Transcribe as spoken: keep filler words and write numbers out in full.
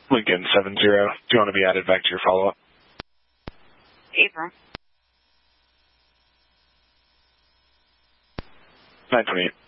Lincoln seven zero. Do you want to be added back to your follow-up? April. nine twenty-eight.